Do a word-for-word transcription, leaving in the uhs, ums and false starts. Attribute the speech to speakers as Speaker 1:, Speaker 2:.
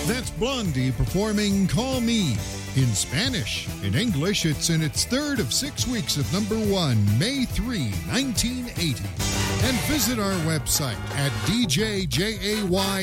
Speaker 1: That's Blondie performing Call Me in Spanish. In English, it's in its third of six weeks at number one, May third, nineteen eighty. And visit our website at d j jay